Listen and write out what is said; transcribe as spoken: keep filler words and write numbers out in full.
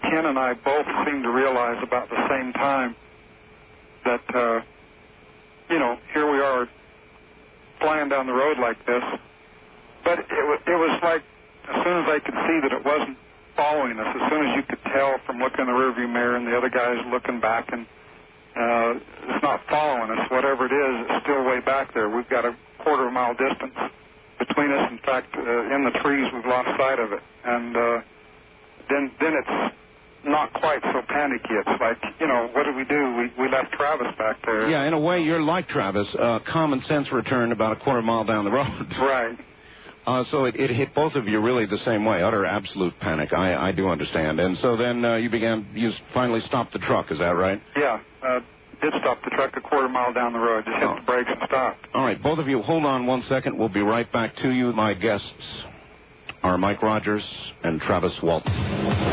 Ken and I both seemed to realize about the same time that, uh, you know, here we are flying down the road like this. But it, w- it was like as soon as I could see that it wasn't following us, as soon as you could tell from looking in the rearview mirror and the other guys looking back and uh, it's not following us, whatever it is, it's still way back there. We've got a quarter of a mile distance between us. In fact, uh, in the trees, we've lost sight of it. And uh, then then it's not quite so panicky. It's like, you know, what did we do? We we left Travis back there. Yeah, in a way, you're like Travis. Uh, common sense returned about a quarter mile down the road. Right. Uh, so it, it hit both of you really the same way, utter absolute panic. I, I do understand. And so then uh, you began, you finally stopped the truck, is that right? Yeah, uh, did stop the truck a quarter mile down the road. Just hit oh. the brakes and stopped. All right, both of you, hold on one second. We'll be right back to you. My guests are Mike Rogers and Travis Walton.